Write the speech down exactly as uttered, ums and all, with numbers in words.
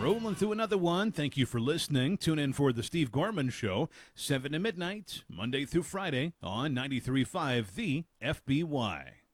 Rolling through another one. Thank you for listening. Tune in for the Steve Gorman Show, seven to midnight, Monday through Friday on ninety-three point five The F B Y.